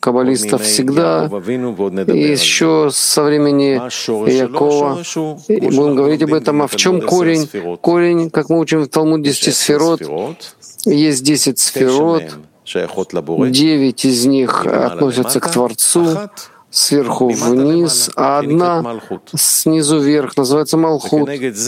каббалистов всегда, и еще со времени Якова. И будем говорить об этом. А в чем корень? Корень, как мы учим в Талмуде 10 сферот, есть 10 сферот, 9 из них относятся к Творцу, сверху вниз, а одна снизу вверх называется Малхут.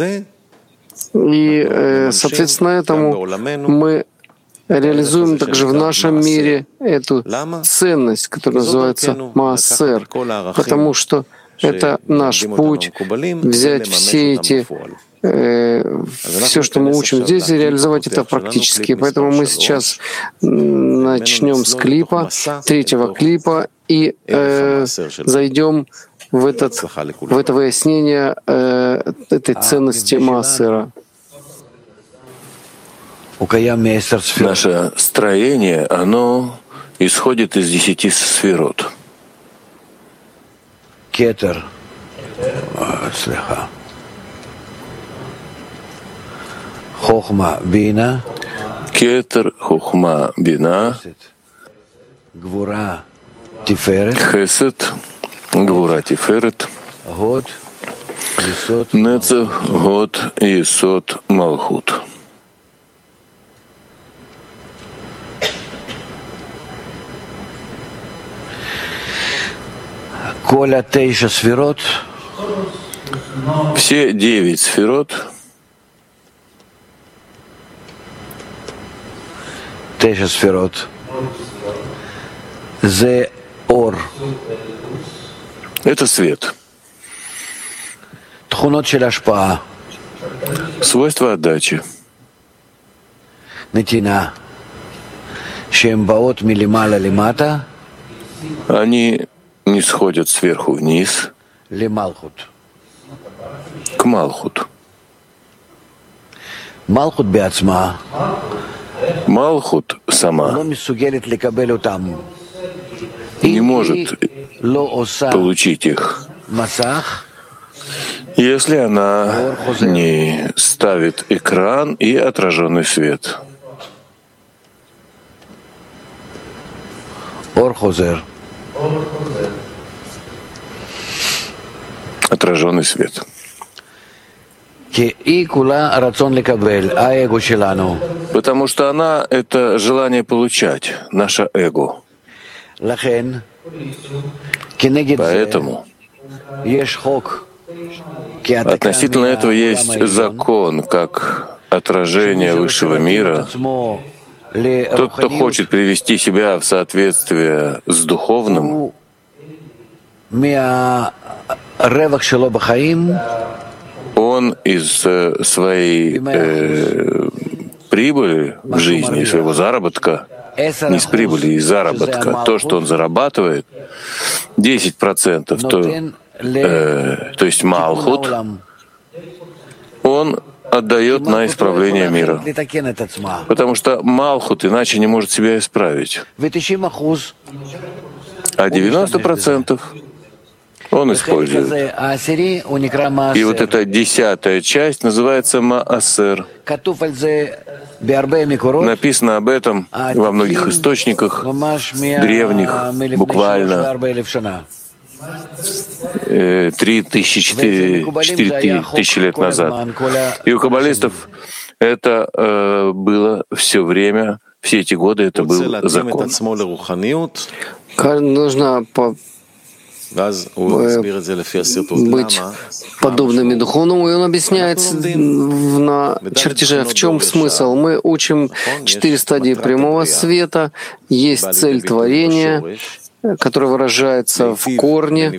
И, соответственно, этому мы реализуем также в нашем мире эту ценность, которая называется Маасер, потому что это наш путь взять все эти все, что мы учим здесь, и реализовать это практически. Поэтому мы сейчас начнем с клипа, третьего клипа, и зайдем в это выяснение этой ценности Маасера. Наше строение, оно исходит из 10 сферот. Кетер. Хохма бина. Кетер, хохма бина. Гвура тиферет. Хесед, гвура тиферет. Год. Нецех, год, есод, малхут. Коля тейша сферот. Все 9 сферот. Тейша сферот. Зе ор. Это свет. Тхунот шель ашпаа. Свойства отдачи. Нетина. Шем баот милимала лимата. Они не сходят сверху вниз Лемалхут. к Малхут. Малхут беацма. Малхут сама не может получить их, если она не ставит экран и отраженный свет. Отраженный свет. Потому что она — это желание получать, наше эго. Поэтому относительно этого есть закон, как отражение высшего мира. Тот, кто хочет привести себя в соответствие с духовным, он из своей прибыли в жизни, своего заработка, не с прибыли, из заработка, то, что он зарабатывает, 10%, то есть Малхут, он отдает на исправление мира. Потому что Малхут иначе не может себя исправить. А 90% он использует. И вот эта 10-я часть называется Маасер. Написано об этом во многих источниках древних, буквально 3 тысячи лет назад. И у каббалистов это было все время, все эти годы это был закон. Нужно быть подобными духовному, и он объясняет на чертеже, в чем смысл. Мы учим 4 стадии прямого света, есть цель творения, которая выражается в корне,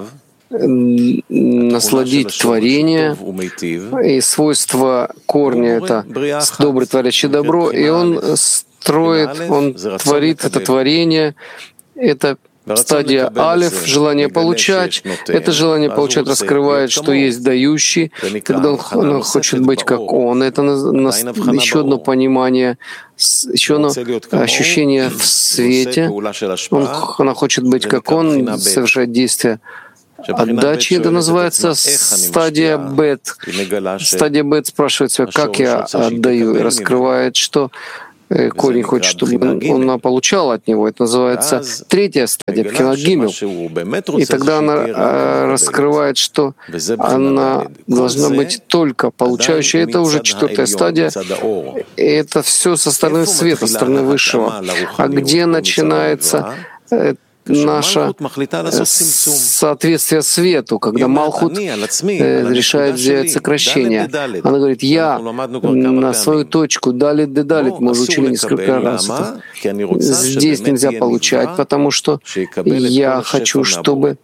насладить творение, и свойство корня — это добрый, творящий добро, и он строит, он творит это творение, это стадия Алеф, желание получать. Это желание получать раскрывает, что есть дающий, когда он хочет быть как он. Это еще одно понимание, еще одно ощущение в свете. Она хочет быть как он, совершать действия отдачи. Это называется стадия Бет. Стадия Бет спрашивает себя, как я отдаю, и раскрывает, что корень хочет, чтобы она получала от него. Это называется третья стадия, Пхинат Гимел. И тогда она раскрывает, что она должна быть только получающей. Это уже четвертая стадия. И это все со стороны света, со стороны Высшего. А где начинается наше соответствие свету, когда Малхут решает взять сокращение. Она говорит, я на свою точку далит дедалит, мы уже учили несколько раз это. Здесь нельзя получать, потому что я хочу, чтобы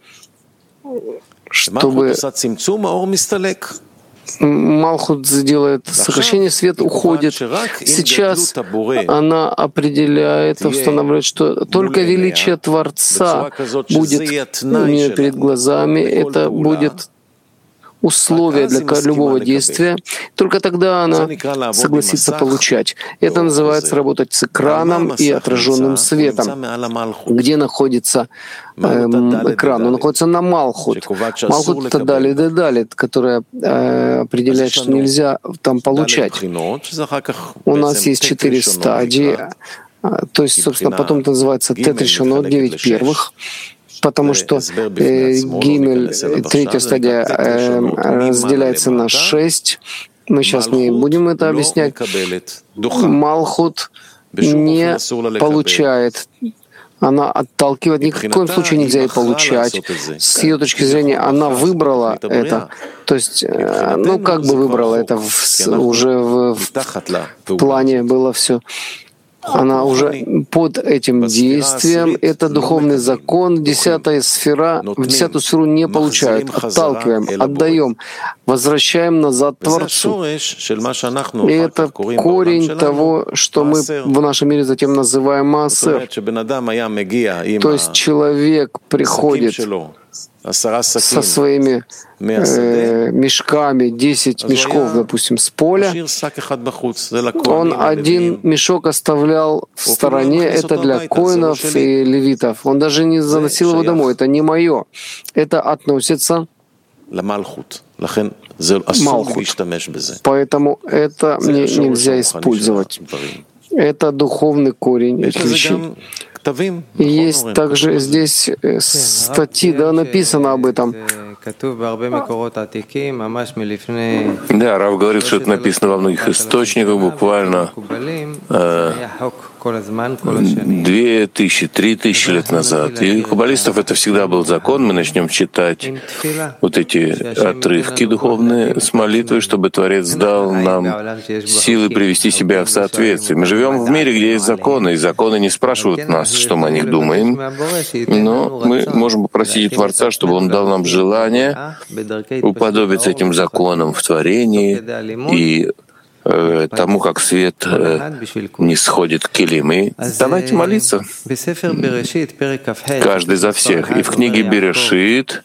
Малхут сделает сокращение, свет уходит. Сейчас она определяет, устанавливает, что только величие Творца будет у нее перед глазами, это будет условие для любого действия. Только тогда она согласится получать. Это называется работать с экраном и отраженным светом. Где находится экран? Он находится на Малхут. Малхут — это далит, которая определяет, что нельзя там получать. У нас есть 4 стадии. То есть, собственно, потом это называется Тет-Ришонот, 9 первых. Потому что Гимель, третья стадия, разделяется на 6. Мы сейчас не будем это объяснять. Малхут не получает. Она отталкивает. Ни в коем случае нельзя ей получать. С ее точки зрения, она выбрала это. То есть, как бы выбрала это, уже в плане было все. Она уже под этим действием, это духовный закон, 10-я сфера, в 10-ю сферу не получают, отталкиваем, отдаем, возвращаем назад Творцу. И это корень того, что мы в нашем мире затем называем маасер. То есть человек приходит со своими мешками, 10 мешков, допустим, с поля. Он один мешок оставлял в стороне, это для коинов и левитов. Он даже не заносил его домой, это не мое. Это относится к Малхут. Поэтому это мне нельзя использовать. Это духовный корень этих вещей. И есть также здесь статьи, написано об этом. Да, Рав говорит, что это написано во многих источниках, буквально 2000, 3000 лет назад. И у каббалистов это всегда был закон. Мы начнем читать вот эти отрывки духовные с молитвой, чтобы Творец дал нам силы привести себя в соответствие. Мы живем в мире, где есть законы, и законы не спрашивают нас, что мы о них думаем, но мы можем попросить Творца, чтобы Он дал нам желание уподобиться этим законам в творении и тому, как свет не сходит к келим. И давайте молиться. Каждый за всех. И в книге Берешит,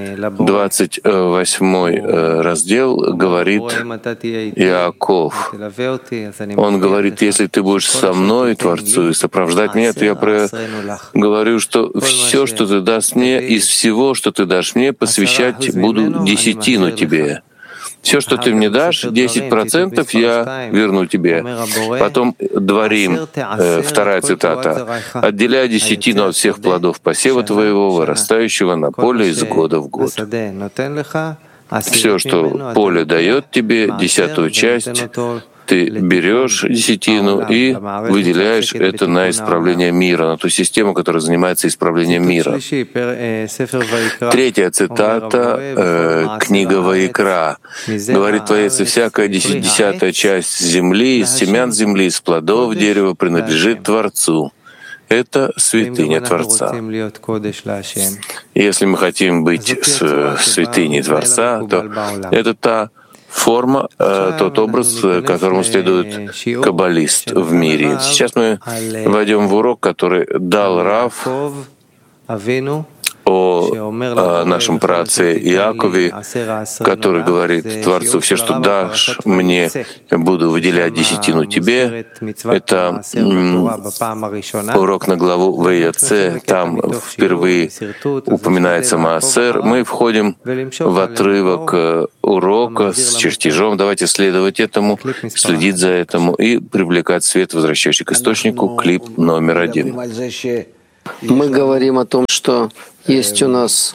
28 раздел, говорит Иаков. Он говорит, если ты будешь со мной, Творцу, и сопровождать меня, то я говорю, что все, что ты дашь мне, из всего, что ты дашь мне, посвящать буду десятину тебе. Все, что ты мне дашь, 10% я верну тебе. Потом Дворим, вторая цитата. «Отделяй десятину от всех плодов посева твоего, вырастающего на поле из года в год». Все, что поле дает тебе, 10-ю часть, ты берешь десятину и выделяешь это на исправление мира, на ту систему, которая занимается исправлением мира. Третья цитата, книга Ваикра. Говорит Творец, и всякая 10-я часть земли, из семян земли, из плодов дерева принадлежит Творцу. Это святыня Творца. Если мы хотим быть святыней Творца, то это та форма, тот образ, которому следует каббалист в мире. Сейчас мы войдем в урок, который дал Рав о нашем праотце Иакове, который говорит Творцу: «Все, что дашь мне, буду выделять десятину тебе». Это урок на главу Ваятце. Там впервые упоминается Маасер. Мы входим в отрывок урока с чертежом. Давайте следовать этому, следить за этому и привлекать свет, возвращающий к источнику. Клип номер 1. Мы говорим о том, что есть у нас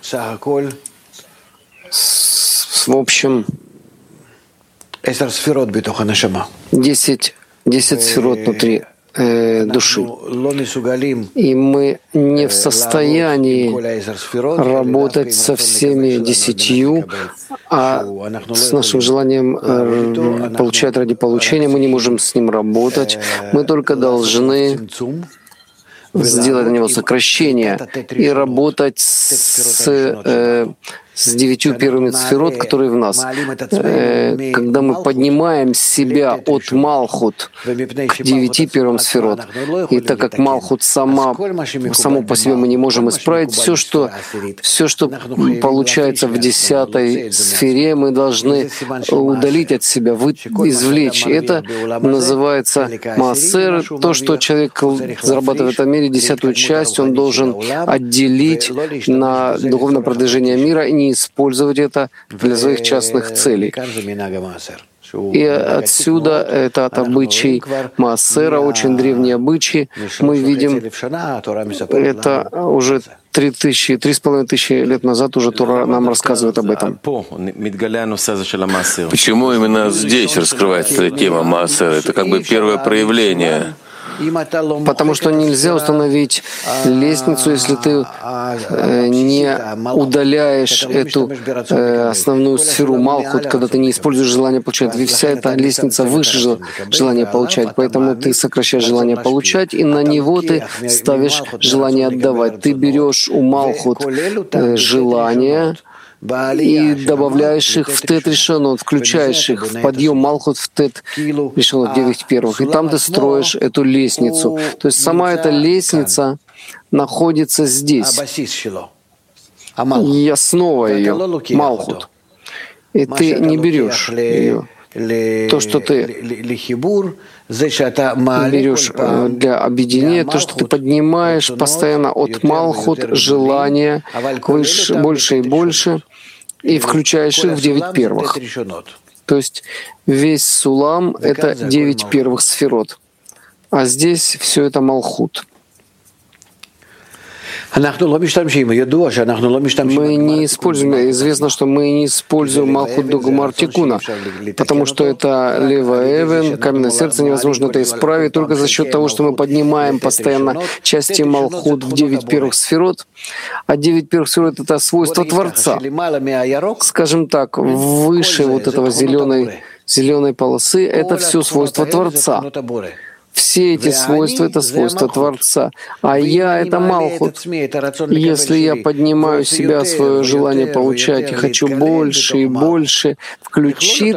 в общем 10 сферот внутри души. И мы не в состоянии работать со всеми 10, а с нашим желанием получать ради получения мы не можем с ним работать. Мы только должны сделать на него сокращение и работать с 9 первыми сферот, которые в нас. Когда мы поднимаем себя от Малхут к 9 первым сферот, и так как Малхут само по себе мы не можем исправить, все, что получается в 10 сфере, мы должны удалить от себя, извлечь. Это называется Маасер. То, что человек зарабатывает в этом мире, 10-ю часть, он должен отделить на духовное продвижение мира и не использовать это для своих частных целей. И отсюда этот обычай Маасера, очень древний обычай. Мы видим, это уже 3,5 лет назад уже Тора нам рассказывает об этом. Почему именно здесь раскрывается эта тема Маасера? Это как бы первое проявление. Потому что нельзя установить лестницу, если ты не удаляешь эту основную сферу Малхут, когда ты не используешь желание получать. Ведь вся эта лестница выше желания получать. Поэтому ты сокращаешь желание получать, и на него ты ставишь желание отдавать. Ты берешь у Малхут желание и добавляешь их в Тет Ришонот, включаешь их в подъем Малхут в Тет Ришонот, 9 первых. И там ты строишь эту лестницу. То есть сама эта лестница находится здесь. И основа ее — Малхут. И ты не берешь ее. То, что ты берешь для объединения, то, что ты поднимаешь постоянно от Малхут желание выше, больше и больше, и включаешь их в 9 первых. То есть весь Сулам — это 9 первых сферот. А здесь все это Малхут. Мы не используем, известно, что мы не используем Малхут до Гмар Тикуна, потому что это Лева Эвен, каменное сердце, невозможно это исправить только за счет того, что мы поднимаем постоянно части Малхут в 9 первых сферот, а 9 первых сферот — это свойство Творца. Скажем так, выше вот этого зеленой полосы — это все свойство Творца. Все эти свойства — это свойства Творца. А я — это Малхут. Если я поднимаю себя, свое желание получать, и хочу больше и больше включить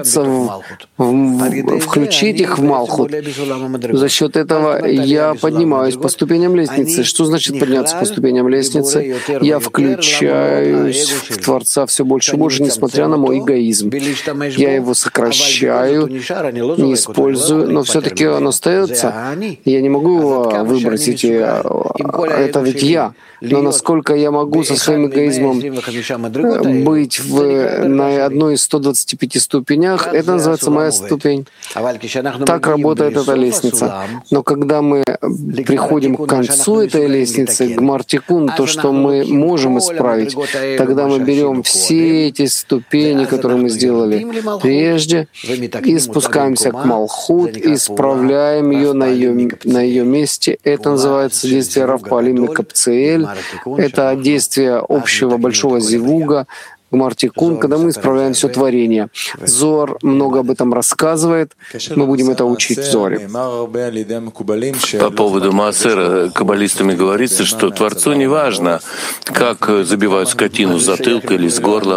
их в Малхут, за счет этого я поднимаюсь по ступеням лестницы. Что значит подняться по ступеням лестницы? Я включаюсь в Творца все больше и больше, несмотря на мой эгоизм. Я его сокращаю, не использую, но все-таки он остается. Я не могу выбросить это, ведь я. Но насколько я могу со своим эгоизмом быть на одной из 125 ступенях, это называется моя ступень. Так работает эта лестница. Но когда мы приходим к концу этой лестницы, к Гмар Тикун, то, что мы можем исправить, тогда мы берем все эти ступени, которые мы сделали прежде, и спускаемся к Малхут, и исправляем ее на ее месте. Это называется действие Рав Паалим Мекабцеэль. Это действие общего большого зивуга, Гмар Тикун, когда мы исправляем все творение. Зоар много об этом рассказывает. Мы будем это учить в Зоаре. По поводу Маасера каббалистами говорится, что Творцу не важно, как забивают скотину с затылка или с горла.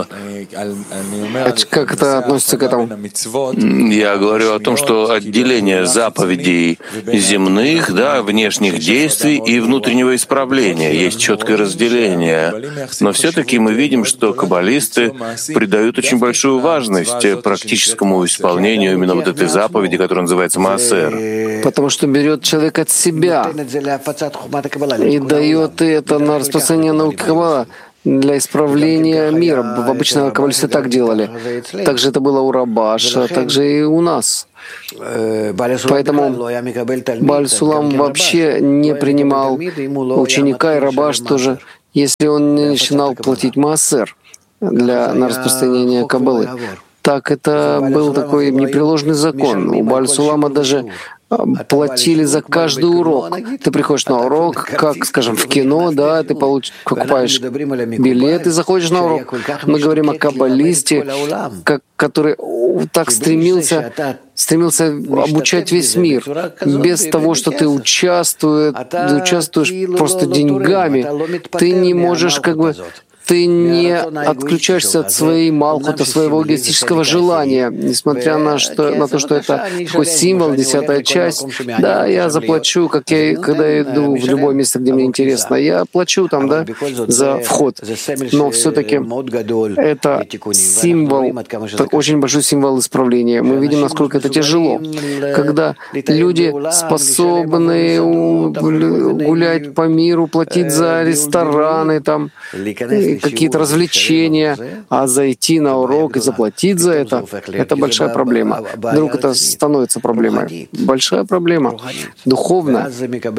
Как это относится к этому? Я говорю о том, что отделение заповедей земных, да, внешних действий и внутреннего исправления. Есть четкое разделение. Но все-таки мы видим, что каббалисты придают очень большую важность практическому исполнению именно вот этой заповеди, которая называется Маасер. Потому что берет человек от себя и дает это на распространение науки Каббала для исправления мира. Обычно каббалисты так делали. Также это было у Рабаша, также и у нас. Поэтому Бааль Сулам вообще не принимал ученика, и Рабаш тоже, если он не начинал платить Маасер на распространение Каббалы. Так это был такой непреложный закон. У Бааль Сулама даже платили за каждый урок. Ты приходишь на урок, как, скажем, в кино, да, ты покупаешь билет и заходишь на урок. Мы говорим о каббалисте, который так стремился обучать весь мир, без того, что ты участвуешь просто деньгами. Ты не можешь ты не отключаешься от своей малхут, от своего эгоистического желания, несмотря на то, что это такой символ, 10-я часть. Да, я заплачу, когда я иду в любое место, где мне интересно. Я плачу там, да, за вход. Но все-таки это символ, очень большой символ исправления. Мы видим, насколько это тяжело. Когда люди способны гулять по миру, платить за рестораны, там, какие-то развлечения, а зайти на урок и заплатить за это большая проблема. Вдруг это становится проблемой. Большая проблема. Духовная.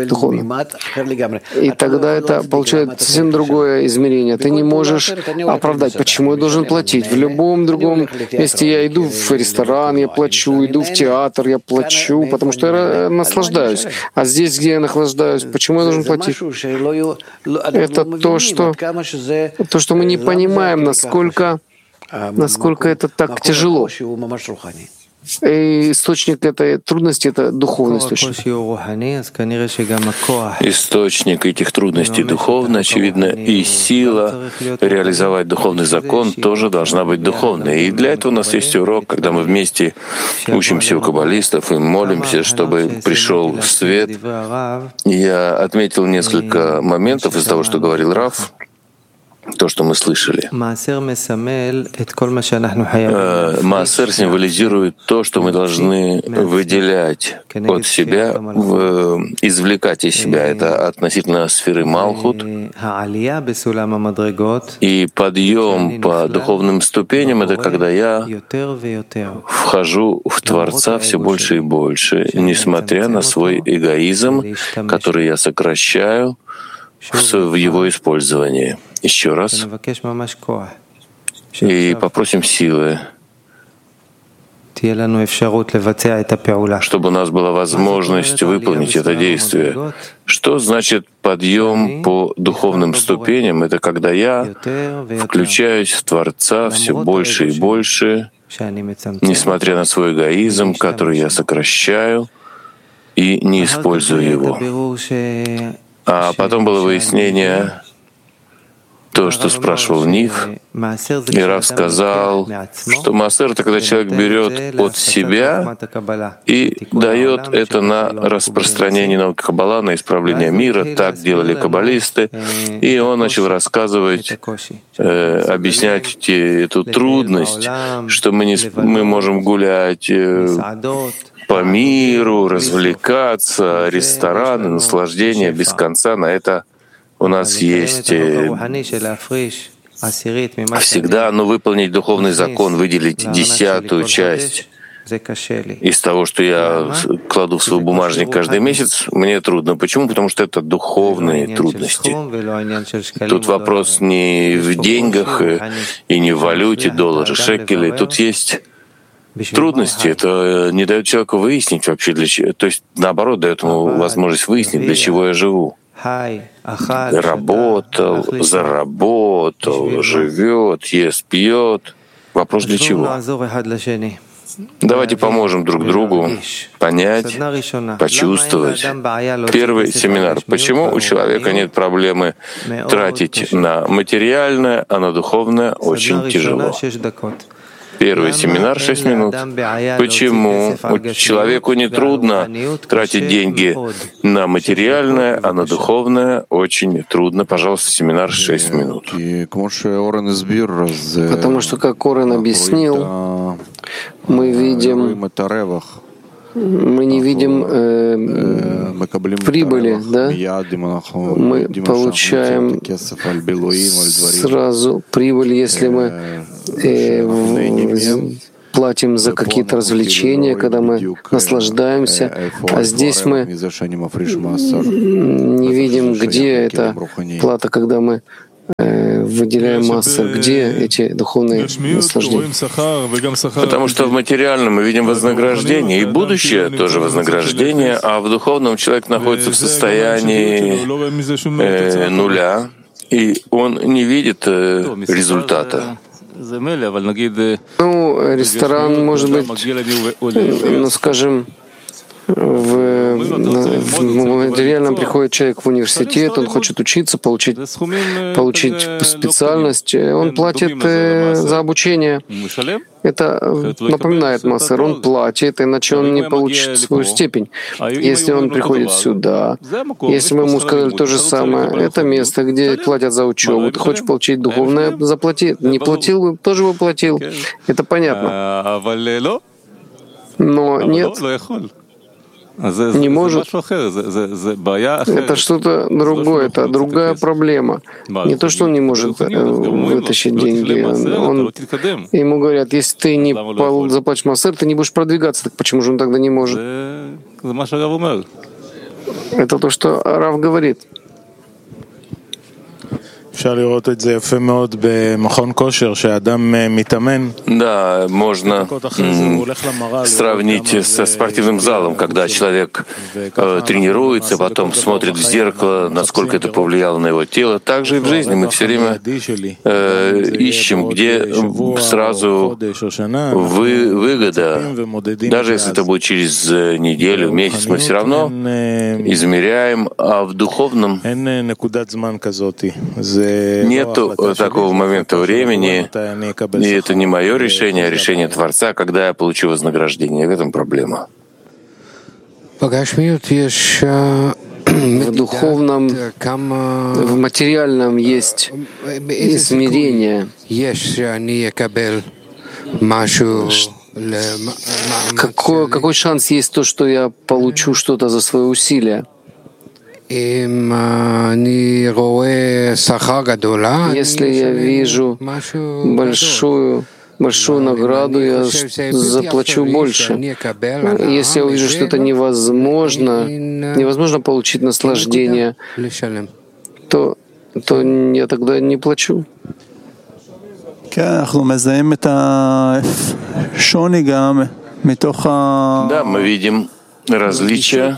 И тогда это получает совсем другое измерение. Ты не можешь оправдать, почему я должен платить. В любом другом месте я иду в ресторан, я плачу, иду в театр, я плачу, потому что я наслаждаюсь. А здесь, где я наслаждаюсь, почему я должен платить? Это то, что мы не понимаем, насколько это так тяжело. И источник этой трудности — это духовный источник. Источник этих трудностей духовный, очевидно, и сила реализовать духовный закон тоже должна быть духовной. И для этого у нас есть урок, когда мы вместе учимся у каббалистов и молимся, чтобы пришел свет. Я отметил несколько моментов из того, что говорил Рав, то, что мы слышали. Маасер символизирует то, что мы должны выделять от себя, извлекать из себя. Это относительно сферы Малхут. И подъем по духовным ступеням — это когда я вхожу в Творца все больше и больше, несмотря на свой эгоизм, который я сокращаю в его использовании. Еще раз. И попросим силы, чтобы у нас была возможность выполнить это действие. Что значит подъем по духовным ступеням? Это когда я включаюсь в Творца все больше и больше, несмотря на свой эгоизм, который я сокращаю и не использую его. А потом было выяснение, то, что спрашивал Нив, и Рав сказал, что Маасер — это когда человек берет от себя и дает это на распространение науки Каббала, на исправление мира. Так делали каббалисты. И он начал рассказывать, объяснять эту трудность, что мы можем гулять по миру, развлекаться, рестораны, наслаждение без конца. На это у нас есть всегда, выполнить духовный закон, выделить 10-ю часть из того, что я кладу в свой бумажник каждый месяц, мне трудно. Почему? Потому что это духовные трудности. Тут вопрос не в деньгах и не в валюте, доллары, шекели. Тут есть трудности. Это не дает человеку выяснить вообще, для чего. То есть, наоборот, дает ему возможность выяснить, для чего я живу. Работал, заработал, живет, ест, пьет. Вопрос для чего? Давайте поможем друг другу понять, почувствовать. Первый семинар. Почему у человека нет проблемы тратить на материальное, а на духовное очень тяжело? Первый семинар 6 минут. Почему человеку не трудно тратить деньги на материальное, а на духовное очень трудно? Пожалуйста, семинар 6 минут. Потому что, как Орен объяснил, мы не видим прибыли, да? Мы получаем сразу прибыль, если мы платим за какие-то развлечения, когда мы наслаждаемся, а здесь мы не видим, где эта плата, когда мы выделяем массы, где эти духовные наслаждения. Потому что в материальном мы видим вознаграждение, и будущее тоже вознаграждение, а в духовном человек находится в состоянии нуля, и он не видит результата. Ресторан, может быть, скажем, в материальном приходит человек в университет, он хочет учиться, получить специальность, он платит за обучение. Это напоминает Массер, он платит, иначе он не получит свою степень. Если он приходит сюда, если мы ему сказали то же самое, это место, где платят за учебу, ты хочешь получить духовное, заплати. Не платил, тоже бы платил. Это понятно. Но нет. Не может. Это что-то другое, это другая проблема. Не то, что он не может вытащить деньги. Ему говорят, если ты не заплатишь массер, ты не будешь продвигаться. Так почему же он тогда не может? Это то, что Рав говорит. Да, можно сравнить со спортивным залом, когда человек тренируется, потом смотрит в зеркало, насколько это повлияло на его тело. Так же и в жизни мы все время ищем, где сразу выгода. Даже если это будет через неделю, месяц, мы все равно измеряем, а в духовном нету такого момента времени, и это не мое решение, а решение Творца, когда я получу вознаграждение. В этом проблема. В духовном, в материальном есть измерение. Какой шанс есть то, что я получу что-то за свои усилия? Если я вижу большую награду, я заплачу больше. Если я увижу, что это невозможно получить наслаждение, то я тогда не плачу. Да, мы видим различия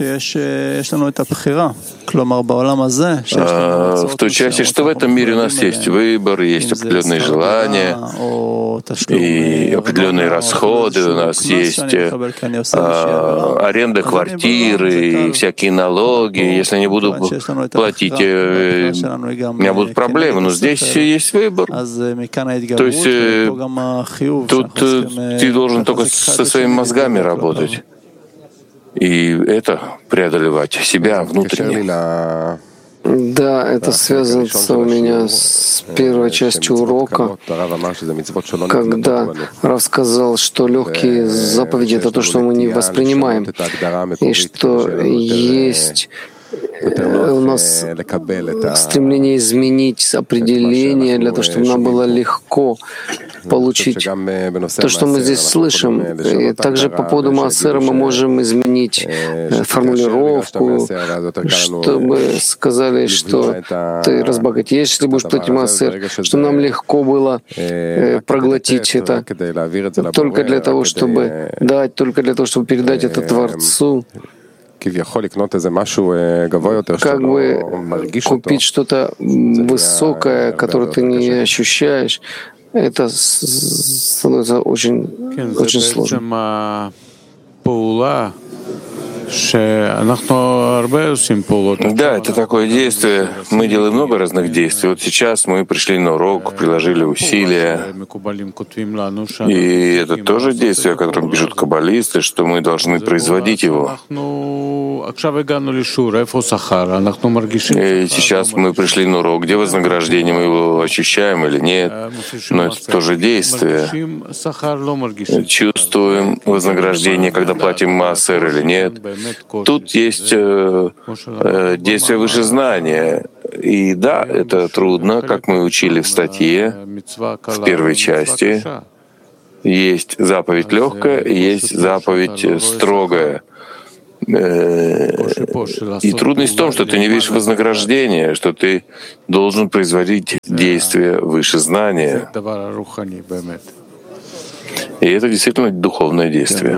в той части, что в этом мире у нас есть выбор, есть определенные желания и определенные расходы, у нас есть аренда квартиры и всякие налоги. Если я не буду платить, у меня будут проблемы, но здесь есть выбор. То есть тут ты должен только со своими мозгами работать и это преодолевать себя внутренне. Да, это связано у меня с первой частью урока, когда Рав сказал, что легкие заповеди — это то, что мы не воспринимаем, и что есть у нас стремление изменить определение для того, чтобы нам было легко получить то, что мы здесь слышим. И также по поводу Маасера мы можем изменить формулировку, чтобы сказали, что ты разбогатеешь, если будешь платить Маасер, что нам легко было проглотить это только для того, чтобы дать, только для того, чтобы передать это Творцу. Как бы купить что-то высокое, которое ты не ощущаешь, это становится очень очень сложно. Да, это такое действие. Мы делаем много разных действий. Вот сейчас мы пришли на урок, приложили усилия. И это тоже действие, о котором пишут каббалисты, что мы должны производить его. И сейчас мы пришли на урок, где вознаграждение, мы его ощущаем или нет. Но это тоже действие. Чувствуем вознаграждение, когда платим маасер или нет. Тут есть действие выше знания. И да, это трудно, как мы учили в статье, в первой части. Есть заповедь легкая, есть заповедь строгая. И трудность в том, что ты не видишь вознаграждения, что ты должен производить действия выше знания. И это действительно духовное действие.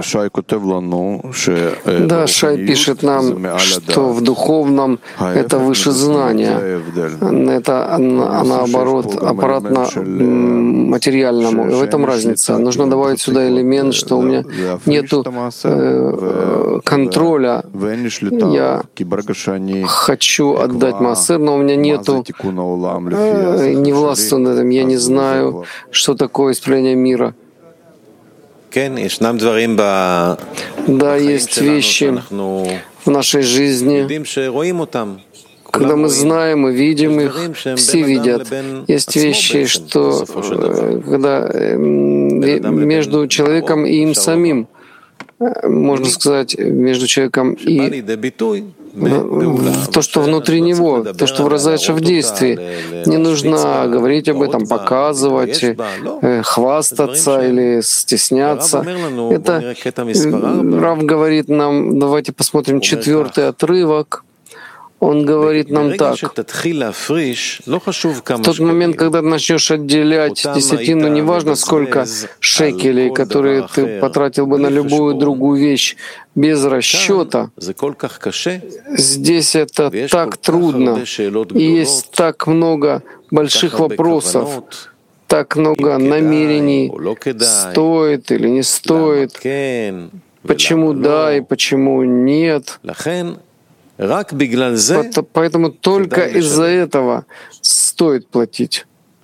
Да, Шай пишет нам, что в духовном это выше знания, это наоборот аппаратно материальному. И в этом разница. Нужно добавить сюда элемент, что у меня нету контроля. Я хочу отдать маасер, но у меня нету, не властвую над этим. Я не знаю, что такое исправление мира. Да, есть вещи в нашей жизни, когда мы знаем и видим их, все видят. Есть вещи, что когда между человеком и им самим, можно сказать, между человеком и то, что внутри него, то, что выражается в действии. Не нужно говорить об этом, показывать, хвастаться или стесняться. Это Рав говорит нам, давайте посмотрим 4-й отрывок. Он говорит нам так. В тот момент, когда ты начнешь отделять десятину, неважно сколько шекелей, которые ты потратил бы на любую другую вещь, без расчета, здесь это так трудно. И есть так много больших вопросов, так много намерений, стоит или не стоит, почему да и почему нет. Поэтому только из-за этого стоит платить.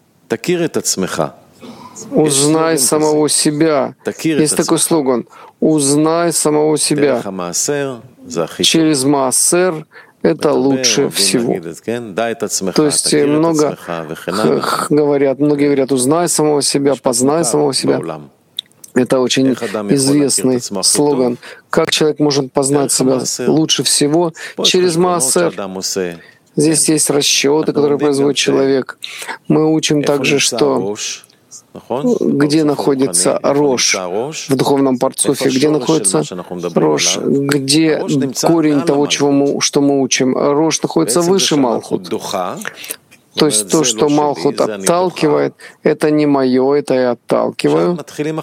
Узнай самого себя. Есть такой слоган. Узнай самого себя. Через маасер это лучше всего. То есть многие говорят, узнай самого себя, познай самого себя. Это очень известный слоган. Как человек может познать себя лучше всего? Через маасер. Здесь есть расчеты, которые производит человек. Мы учим также, что где находится рош в духовном парцуфе, где находится рош, где корень того, что мы учим. Рош находится выше Малхут. То есть то, что Малхут отталкивает, это не мое, это я отталкиваю.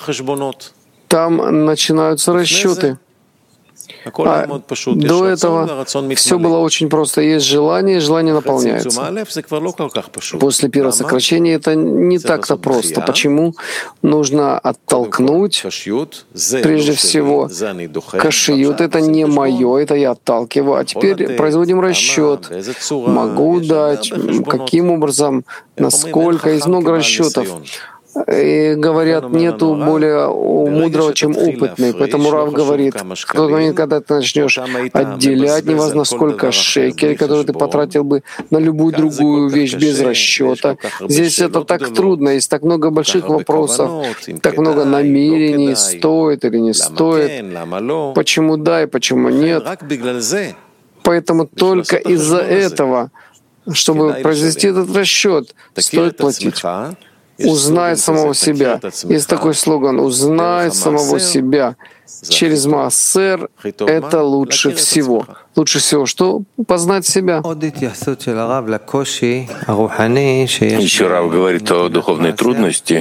Там начинаются расчеты. А до этого все было очень просто. Есть желание, и желание наполняется. После первого сокращения это не так-то просто. Почему? Нужно оттолкнуть, прежде всего, кашиют. Это не мое, это я отталкиваю. А теперь производим расчет. Могу дать, каким образом, насколько. Есть много расчетов. И говорят, нету более мудрого, чем опытный. Поэтому Рав говорит, в тот момент, когда ты начнешь отделять, неважно сколько шекелей, которые ты потратил бы на любую другую вещь без расчета. Здесь это так трудно, есть так много больших вопросов, так много намерений, стоит или не стоит, почему да и почему нет. Поэтому только из-за этого, чтобы произвести этот расчет, стоит платить. Узнай самого себя. Есть такой слоган «Узнай самого себя». Через маасер это лучше всего. Лучше всего что? Познать себя. Еще Рав говорит о духовной трудности,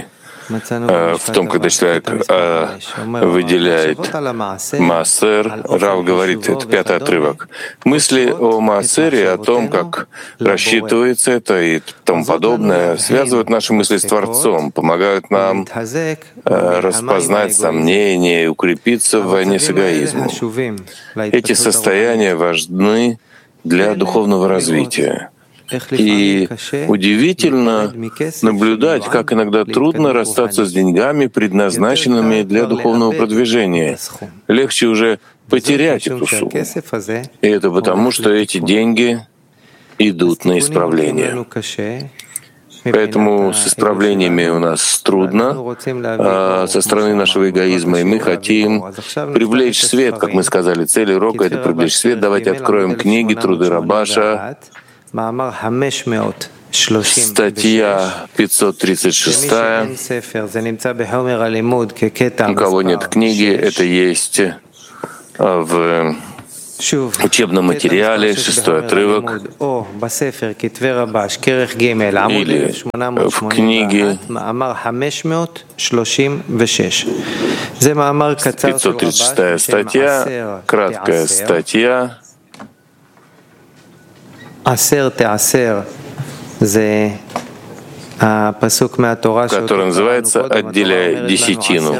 в том, когда человек выделяет маасер. Рав говорит, это 5-й отрывок. Мысли о маасере, о том, как рассчитывается это и тому подобное, связывают наши мысли с Творцом, помогают нам распознать сомнения и укрепиться в войне с эгоизмом. Эти состояния важны для духовного развития. И удивительно наблюдать, как иногда трудно расстаться с деньгами, предназначенными для духовного продвижения. Легче уже потерять эту сумму. И это потому, что эти деньги идут на исправление. Поэтому с исправлениями у нас трудно со стороны нашего эгоизма, и мы хотим привлечь свет, как мы сказали. Цель урока — это привлечь свет. Давайте откроем книги, труды Рабаша. Статья 536. У кого нет книги, это есть в учебном материале, 6-й отрывок, или в книге 536 статья, краткая статья, который называется «Отделяй десятину».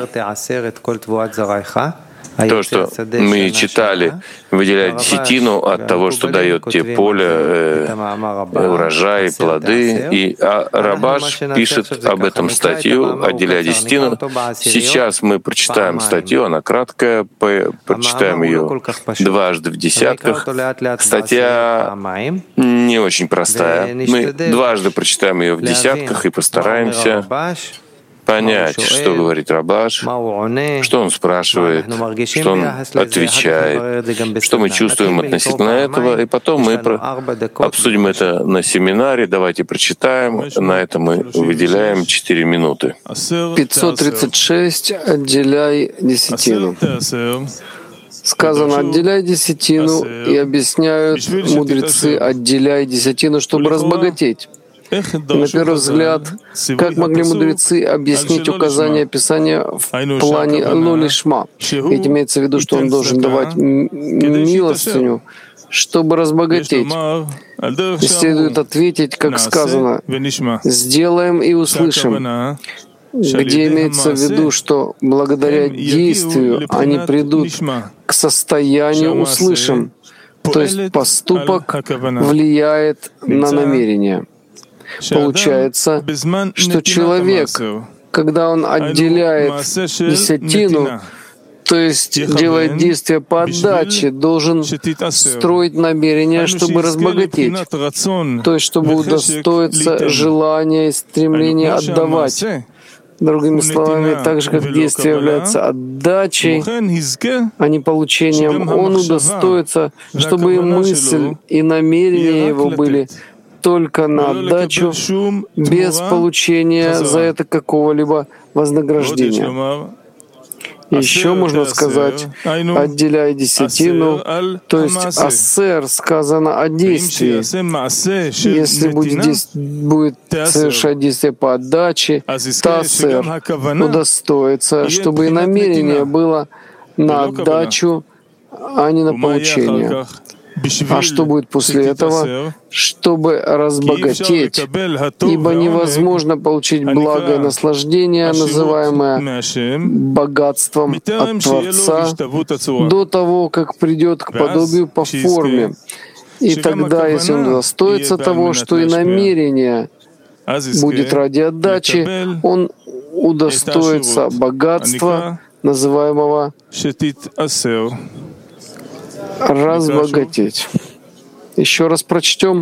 То, что мы читали, выделяя десятину от того, что дает тебе поле, урожай, плоды. И Рабаш пишет об этом статью, отделяя десятину. Сейчас мы прочитаем статью, она краткая, прочитаем ее дважды в десятках. Статья не очень простая. Мы дважды прочитаем ее в десятках и постараемся понять, что говорит Рабаш, что он спрашивает, что он отвечает, что мы чувствуем относительно этого, и потом мы обсудим это на семинаре. Давайте прочитаем. На это мы выделяем 4 минуты. 536. Отделяй десятину. Сказано, отделяй десятину, и объясняют мудрецы, отделяй десятину, чтобы разбогатеть. На первый взгляд, как могли мудрецы объяснить указания Писания в плане «ло-лишма»? Ведь имеется в виду, что он должен давать милостыню, чтобы разбогатеть. И следует ответить, как сказано, «сделаем и услышим», где имеется в виду, что благодаря действию они придут к состоянию «услышим», то есть поступок влияет на намерение. Получается, что человек, когда он отделяет десятину, то есть делает действия по отдаче, должен строить намерение, чтобы разбогатеть, то есть чтобы удостоиться желания и стремления отдавать. Другими словами, так же как действие является отдачей, а не получением, он удостоится, чтобы и мысль, и намерения его были только на отдачу, без получения за это какого-либо вознаграждения. Еще можно сказать, отделяй десятину, то есть ассер сказано о действии. Если будет совершать действие по отдаче, то ассер удостоится, чтобы и намерение было на отдачу, а не на получение. А что будет после этого? Чтобы разбогатеть, ибо невозможно получить благое наслаждение, называемое богатством от Творца, до того, как придет к подобию по форме. И тогда, если он удостоится того, что и намерение будет ради отдачи, он удостоится богатства, называемого разбогатеть. Еще раз прочтем.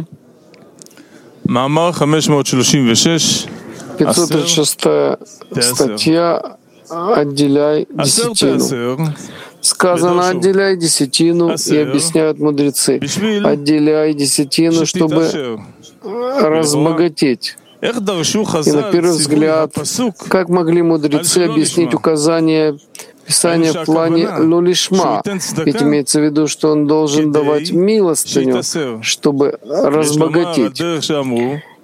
536 статья «Отделяй десятину». Сказано, отделяй десятину, и объясняют мудрецы. Отделяй десятину, чтобы разбогатеть. И на первый взгляд, как могли мудрецы объяснить указания Писания в плане «ло-лишма», ведь имеется в виду, что он должен давать милостыню, чтобы разбогатеть.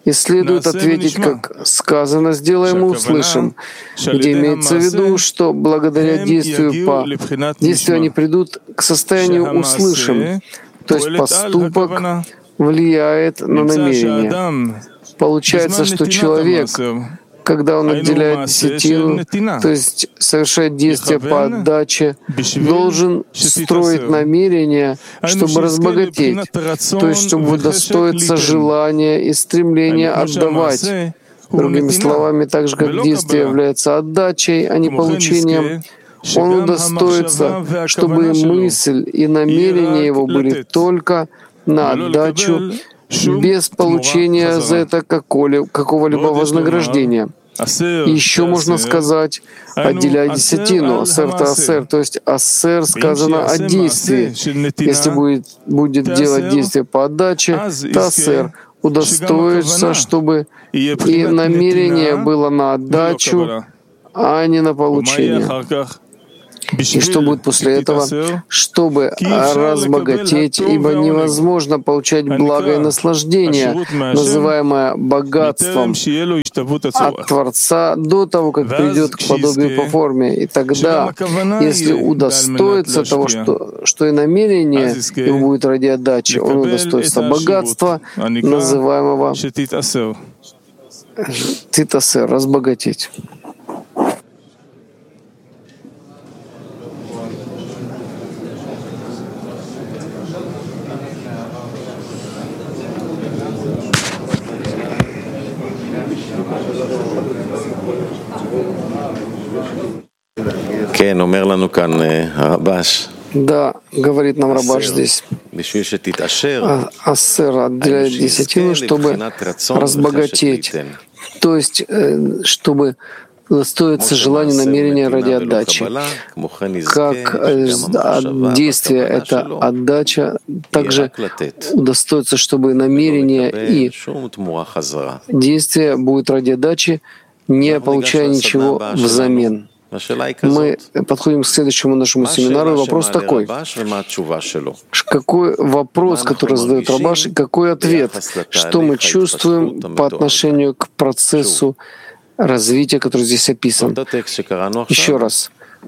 И следует ответить, как сказано, сделаем и услышим, где имеется в виду, что благодаря действию они придут к состоянию услышим, то есть поступок влияет на намерение. Получается, что человек, когда он отделяет десятину, то есть совершает действие по отдаче, должен строить намерение, чтобы разбогатеть, то есть чтобы удостоиться желания и стремления отдавать. Другими словами, так же как действие является отдачей, а не получением, он удостоится, чтобы и мысль, и намерение его были только на отдачу, без получения за это какого-либо вознаграждения. Еще можно сказать, отделяя десятину, ассер, то есть ассер сказано о действии. Если будет делать действие по отдаче, то ассер удостоится, чтобы и намерение было на отдачу, а не на получение. И что будет после этого? Чтобы разбогатеть, ибо невозможно получать благо и наслаждение, называемое богатством, от Творца до того, как придет к подобию по форме. И тогда, если удостоится того, что и намерение его будет ради отдачи, он удостоится богатства, называемого титасер, разбогатеть. Да, говорит нам Рабаш здесь. Ассер отделяет десятину, чтобы разбогатеть, то есть чтобы удостоиться желания, намерения ради отдачи. Как действие — это отдача, также удостоиться, чтобы намерение и действие будет ради отдачи, не получая ничего взамен. Мы подходим к следующему нашему семинару. Вопрос такой. Какой вопрос, который задает Рабаш, и какой ответ? Что мы чувствуем по отношению к процессу развития, который здесь описан? Еще раз.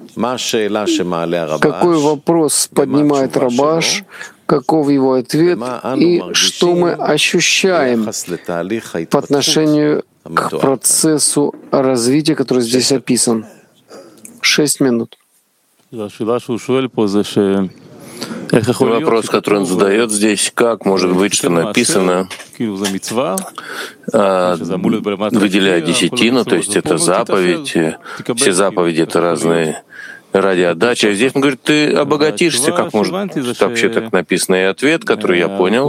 Какой вопрос поднимает Рабаш, каков его ответ, и что мы ощущаем по отношению к процессу развития, который здесь описан? 6 минут. Вопрос, который он задает здесь, как может быть, что написано, выделяя десятину, то есть это заповедь, все заповеди — это разные ради отдачи. А здесь он говорит, ты обогатишься, как может вообще так написано. И ответ, который я понял,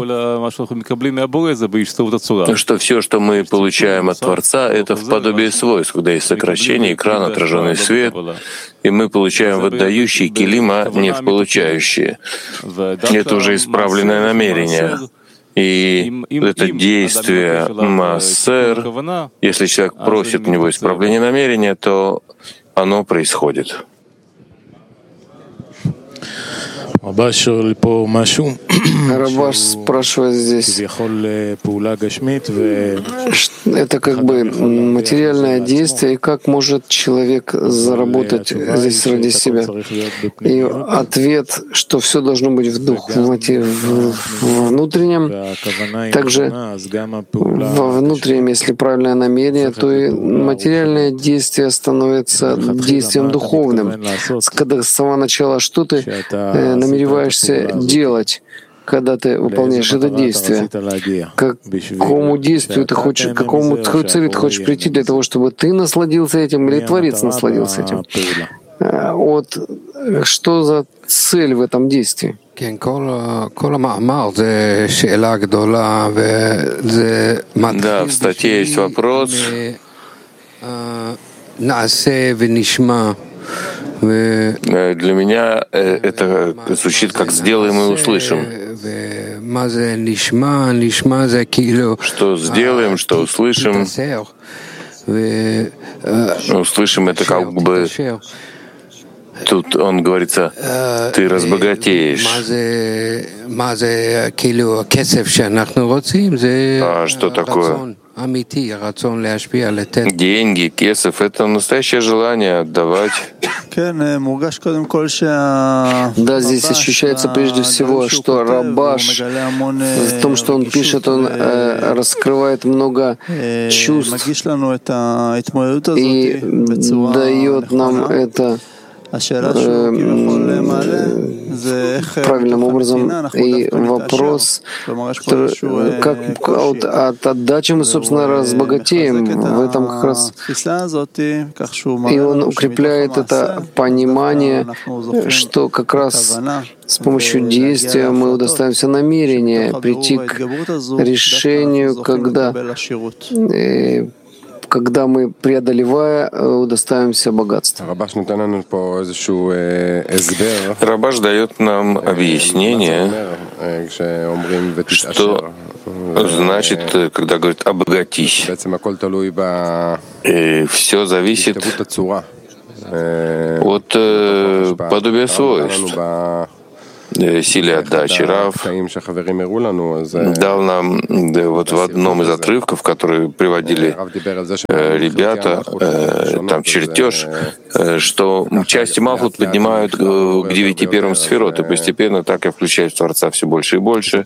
что все, что мы получаем от Творца, это в подобии свойств, когда есть сокращение, экран, отраженный свет, и мы получаем в отдающие килим, а не в получающие. Это уже исправленное намерение. И это действие массер, если человек просит у него исправления намерения, то оно происходит. Рабаш спрашивает здесь, это как бы материальное действие, и как может человек заработать здесь ради себя? И ответ, что все должно быть в духе, в внутреннем, также во внутреннем, если правильное намерение, то и материальное действие становится действием духовным. Когда с самого начала что ты намереваешься делать, когда ты выполняешь это действие? К какому действию ты хочешь, к какому цели ты хочешь прийти для того, чтобы ты насладился этим или Творец насладился этим? Вот что за цель в этом действии? Да, в статье есть вопрос. Для меня это звучит как «сделаем и услышим». Что сделаем, что услышим. Услышим — это как бы... Тут он говорится, ты разбогатеешь. А что такое Деньги, кесов — это настоящее желание отдавать. Да, здесь ощущается прежде всего, что Рабаш, в том, что он пишет, он раскрывает много чувств и дает нам это правильным образом. И вопрос, как от отдачи мы, собственно, разбогатеем. В этом как раз и он укрепляет это понимание, что как раз с помощью действия мы удостоимся намерения прийти к решению, когда мы, преодолевая, удостоимся богатства. Рабаш дает нам объяснение, что значит, когда говорит «обогатись». И все зависит от подобия свойств. Силе отдачи. Рав дал нам вот в одном из отрывков, которые приводили ребята, там чертеж, что части Малхут поднимают к 9 первым сферот, и постепенно так я включаю в Творца все больше и больше.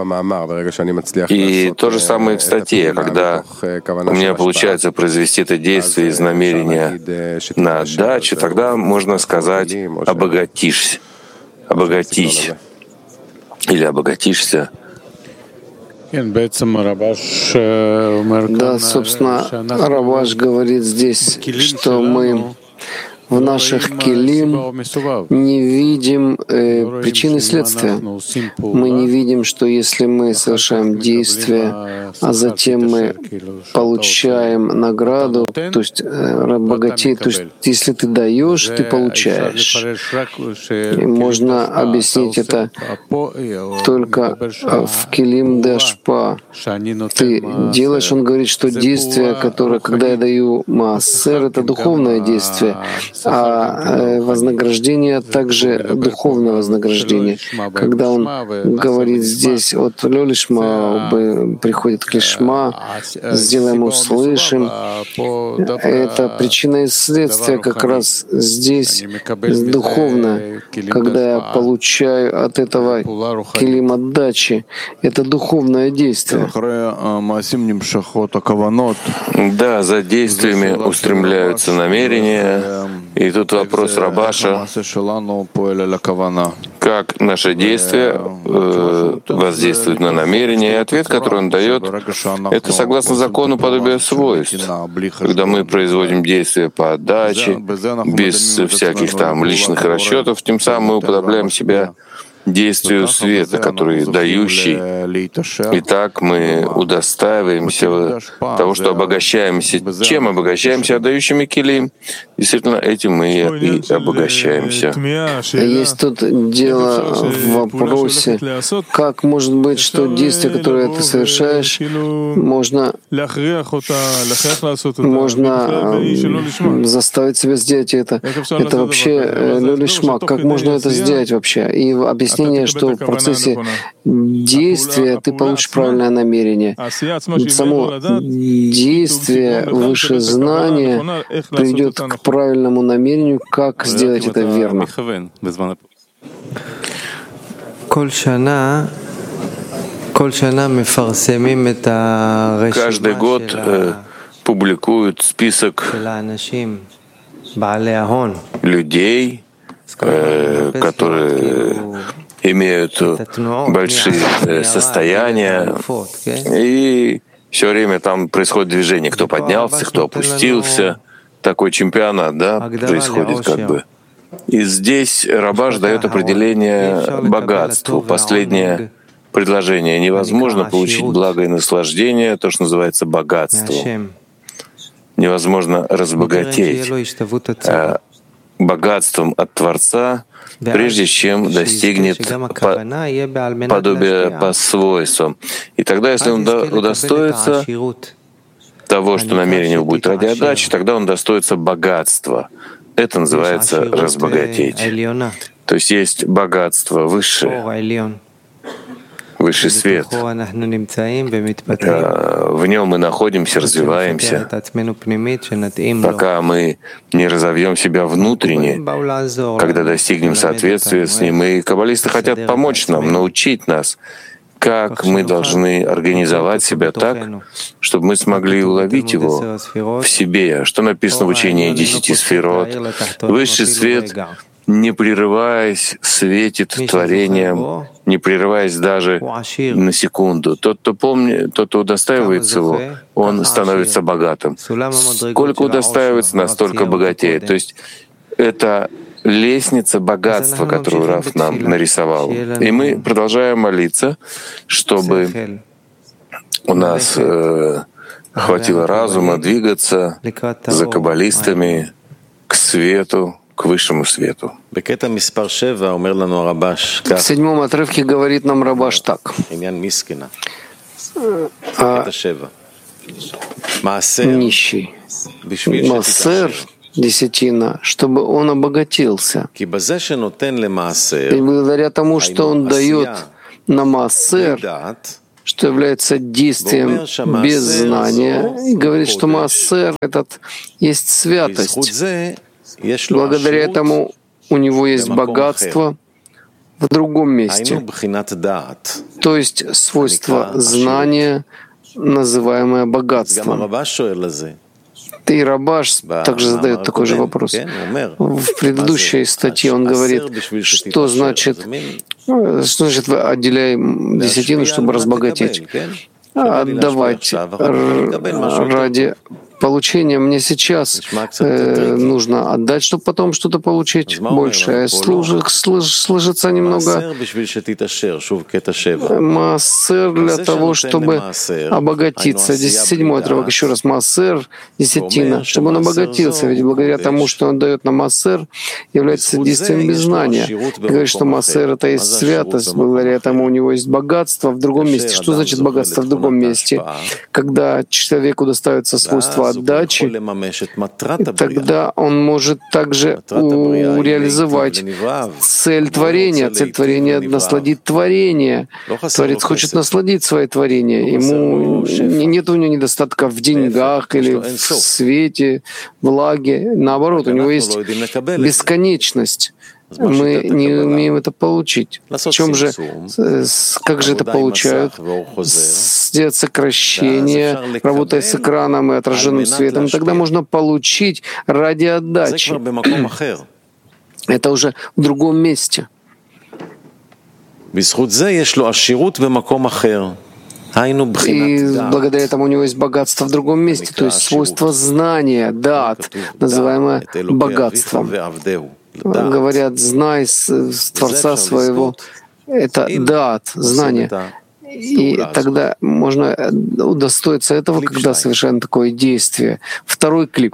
И то же самое в статье, когда у меня получается произвести это действие из намерения на отдачу, тогда можно сказать «обогатишься». Обогатись или обогатишься. Да, собственно, Рабаш говорит здесь, что мы в наших келим не видим причины и следствия. Мы не видим, что если мы совершаем действие, а затем мы получаем награду, то есть богатеет, то есть если ты даешь, ты получаешь. И можно объяснить это только в келим де ашпа. Ты делаешь, он говорит, что действие, которое, когда я даю маасер, это духовное действие, а вознаграждение также духовное вознаграждение. Когда он говорит здесь от лёлишма приходит к лишма, сделаем услышим, это причина и следствие как раз здесь духовное. Когда я получаю от этого келим отдачи, это духовное действие. Да, за действиями устремляются намерения. И тут вопрос Рабаша, как наше действие воздействует на намерение. И ответ, который он дает, это согласно закону подобия свойств. Когда мы производим действия по отдаче, без всяких там личных расчетов, тем самым мы уподобляем себя действию света, который дающий. И так мы удостаиваемся того, что обогащаемся. Чем обогащаемся? Отдающими келим. Действительно, этим мы и обогащаемся. Есть тут дело в вопросе, как может быть, что действие, которое ты совершаешь, можно заставить себя сделать это. Это вообще лёлишма. Как можно это сделать вообще? И объяснение, что в процессе действия ты получишь правильное намерение. Само действие, выше знания приведет к правильному намерению, как сделать это верно. Каждый год публикуют список людей, которые имеют большие состояния, и все время там происходит движение, кто поднялся, кто опустился. Такой чемпионат, да, происходит как бы. И здесь Рабаш дает определение богатству. Последнее предложение. Невозможно получить благо и наслаждение, то, что называется богатством. Невозможно разбогатеть богатством от Творца, прежде чем достигнет подобия по свойствам. И тогда, если он удостоится того, что намерение будет ради отдачи, тогда он достоится богатства. Это называется разбогатеть. То есть есть богатство высшее, высший свет. В нем мы находимся, развиваемся, пока мы не разовьем себя внутренне, когда достигнем соответствия с ним. И каббалисты хотят помочь нам, научить нас, как мы должны организовать себя так, чтобы мы смогли уловить его в себе. Что написано в учении 10 сферот? Высший свет, не прерываясь, светит творением, не прерываясь даже на секунду. Тот, кто удостаивается его, он становится богатым. Сколько удостаивается, настолько богатеет. То есть это лестница богатства, которую Рав нам нарисовал. И мы продолжаем молиться, чтобы у нас хватило разума двигаться за каббалистами к свету, к высшему свету. В 7-м отрывке говорит нам Рабаш так. Нищий. Маасер, десятина, чтобы он обогатился. И благодаря тому, что он дает на маасер, что является действием без знания, и говорит, что маасер этот есть святость. Благодаря этому у него есть богатство в другом месте, то есть свойство знания, называемое богатством. И Рабаш также задает такой же вопрос. В предыдущей статье он говорит, что значит отделяем десятину, чтобы разбогатеть. Отдавать ради получения. Мне сейчас нужно отдать, чтобы потом что-то получить большее. Слышится немного маасер для того, чтобы обогатиться. 7-й отрывок, еще раз, маасер, десятина, чтобы он обогатился. Ведь благодаря тому, что он дает на маасер, является действием без знания. Говорит, что маасер — это есть святость, благодаря этому у него есть богатство в другом месте. Что значит богатство в другом месте? Когда человеку доставится свойство отдачи, тогда он может также реализовать цель творения. Цель творения — насладить творение. Творец хочет насладить свое творение. Ему нет у него недостатка в деньгах или в свете, влаге. Наоборот, у него есть бесконечность. Мы не умеем это получить. В чем же, как же это получают? Сделать сокращение, работая с экраном и отраженным светом. Тогда можно получить ради отдачи. Это уже в другом месте. И благодаря этому у него есть богатство в другом месте, то есть свойство знания, даат, называемое богатством. Говорят, знай Творца своего, это даат, знание. И тогда можно удостоиться этого, когда совершаем такое действие. Второй клип.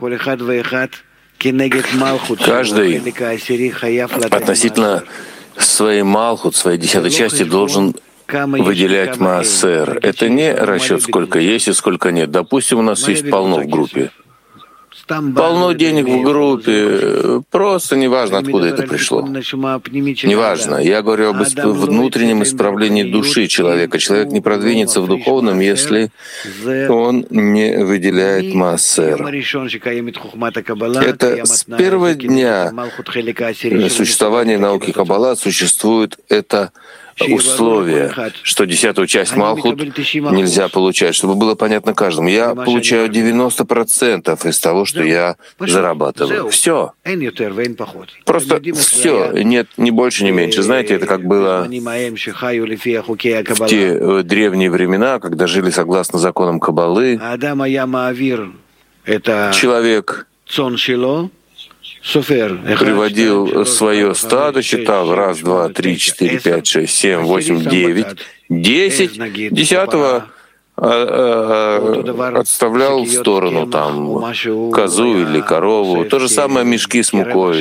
Каждый относительно своей малхут, своей 10-й части должен выделять маасер. Это не расчет, сколько есть и сколько нет. Допустим, у нас есть полно в группе. Полно денег в группе, просто неважно, откуда это пришло. Неважно. Я говорю об внутреннем исправлении души человека. Человек не продвинется в духовном, если он не выделяет маасер. Это с первого дня существования науки Каббала существует это условие, что 10-ю часть Малхут нельзя получать, чтобы было понятно каждому. Я получаю 90% из того, что я зарабатываю. Все. Просто все. Нет ни больше, ни меньше. Знаете, это как было в те древние времена, когда жили согласно законам Каббалы. Человек приводил свое стадо, считал 1, 2, 3, 4, 5, 6, 7, 8, 9, 10, 10-го отставлял в сторону там козу или корову. То же самое мешки с мукой.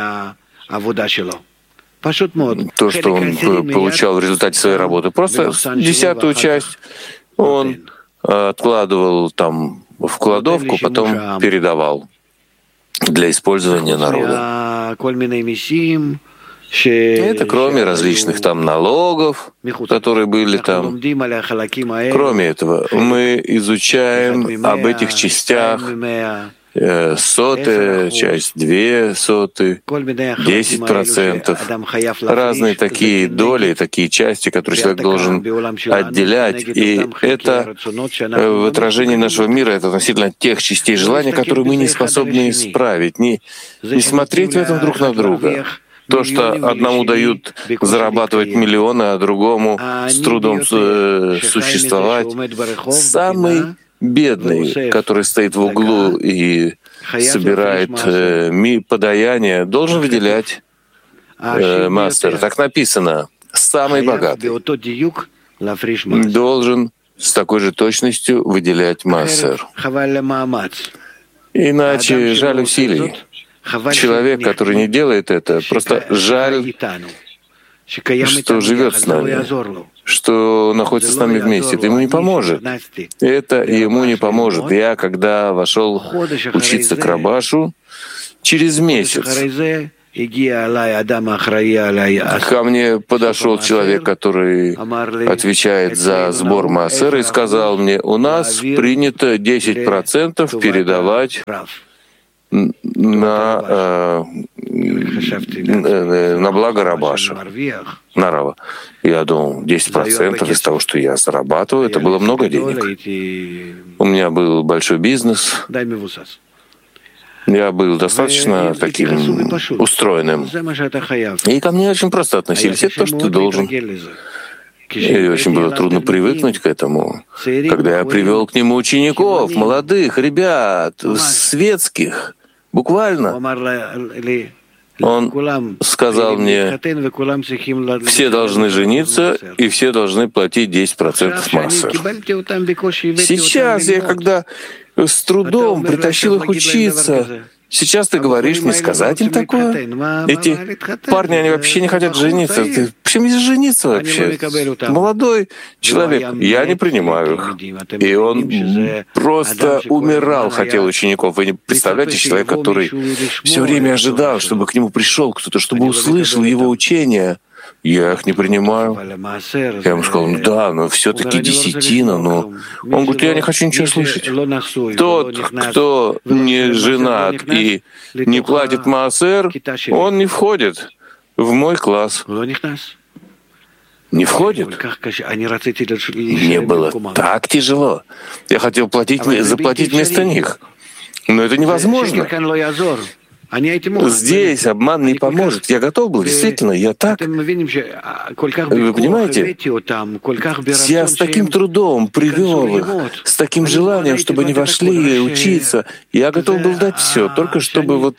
То, что он получал в результате своей работы. Просто 10-ю часть он откладывал там в кладовку, потом передавал для использования народа. Это кроме различных там налогов, которые были там. Кроме этого, мы изучаем об этих частях сотая часть, 2/100, 10%. Разные такие доли, такие части, которые человек должен отделять. И это в отражении нашего мира, это относительно тех частей желания, которые мы не способны исправить, не смотреть в этом друг на друга. То, что одному дают зарабатывать миллионы, а другому с трудом существовать. Самый бедный, который стоит в углу и собирает подаяние, должен выделять массер. Так написано. Самый богатый должен с такой же точностью выделять массер. Иначе жаль усилий. Человек, который не делает это, просто жаль, что живет с нами, что находится с нами вместе. Это ему не поможет. Это ему не поможет. Я, когда вошел учиться к Рабашу, через месяц ко мне подошел человек, который отвечает за сбор массера, и сказал мне: у нас принято 10% передавать на благо Рабаша, на Рава. Я думал, 10% из того, что я зарабатываю, это было много денег. У меня был большой бизнес. Я был достаточно таким устроенным. И ко мне очень просто относились. Это то, что ты должен. И очень было трудно привыкнуть к этому. Когда я привел к нему учеников, молодых ребят, светских, буквально, он сказал мне: все должны жениться, и все должны платить 10% массер. Сейчас я, когда с трудом притащил их учиться, сейчас ты говоришь мне сказать им такое? Эти парни, они вообще не хотят жениться. Почему здесь жениться вообще? Молодой человек. Я не принимаю их. И он просто умирал, хотел учеников. Вы не представляете, человек, который все время ожидал, чтобы к нему пришел кто-то, чтобы услышал его учения. Я их не принимаю. Я ему сказал: ну да, но все-таки десятина. Но он говорит: я не хочу ничего слышать. Тот, кто не женат и не платит маасер, он не входит в мой класс. Не входит. Мне было так тяжело. Я хотел заплатить вместо них. Но это невозможно. Здесь обман не поможет. Я готов был, действительно, я так. Вы понимаете, я с таким трудом привел их, с таким желанием, чтобы они вошли учиться. Я готов был дать все, только чтобы вот...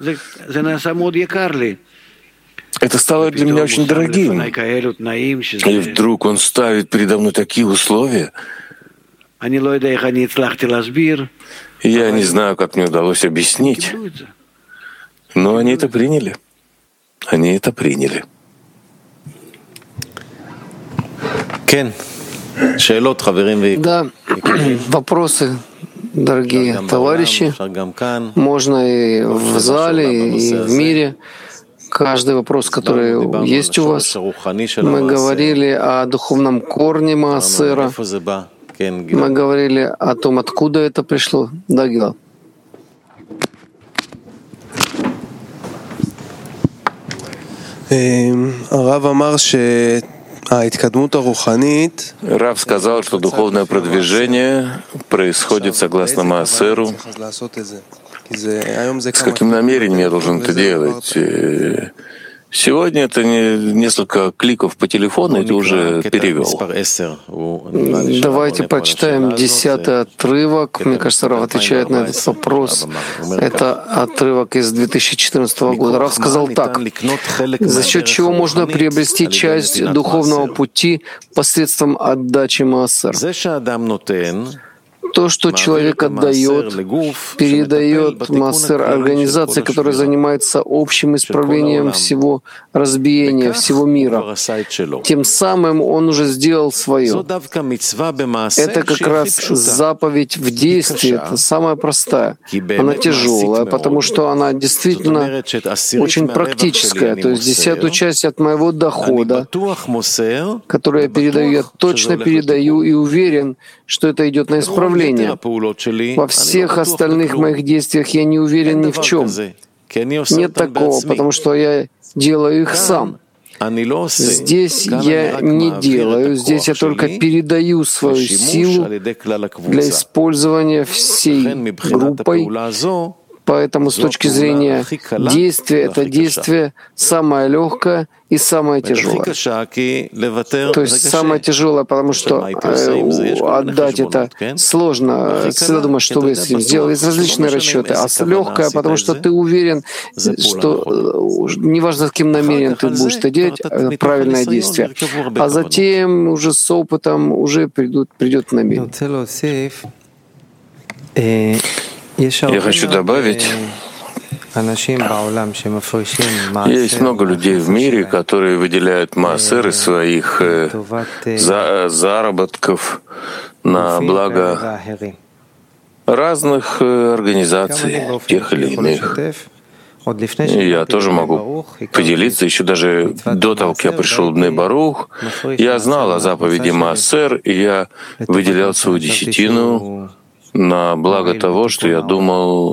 Это стало для меня очень дорогим. И вдруг он ставит передо мной такие условия. Я не знаю, как мне удалось объяснить. Но они это приняли. Они это приняли. Да, вопросы, дорогие товарищи. Можно и в зале, и в мире. Каждый вопрос, который есть у вас. Мы говорили о духовном корне маасера. Мы говорили о том, откуда это пришло. Да, Гилад? Рав сказал, что духовное продвижение происходит согласно маасеру. С каким намерением я должен это делать? Сегодня это несколько кликов по телефону, и ты уже перевел. Давайте прочитаем 10-й отрывок. Мне кажется, Рав отвечает на этот вопрос. Это отрывок из 2014 года. Рав сказал так: за счет чего можно приобрести часть духовного пути посредством отдачи маасер? То, что человек отдает, передает маасер организации, которая занимается общим исправлением всего разбиения, всего мира. Тем самым он уже сделал свое. Это как раз заповедь в действии, это самая простая. Она тяжелая, потому что она действительно очень практическая. То есть 10-ю часть от моего дохода, которую я передаю, я точно передаю и уверен, что это идет на исправление. Во всех остальных моих действиях я не уверен ни в чем. Нет такого, потому что я делаю их сам. Здесь я не делаю, здесь я только передаю свою силу для использования всей группой. Поэтому с точки зрения действия, это действие самое легкое и самое тяжелое. То есть самое тяжелое, потому что отдать это сложно. Всегда думаешь, что вы с этим сделали. Есть различные расчеты. А легкое, потому что ты уверен, что неважно, с каким намерением ты будешь это делать, правильное действие. А затем уже с опытом уже придет намерение. Я хочу добавить, есть много людей в мире, которые выделяют маасер из своих заработков на благо разных организаций, тех или иных. И я тоже могу поделиться, еще даже до того, как я пришел в Бней Барух, я знал о заповеди маасер, и я выделял свою десятину на благо того, что я думал,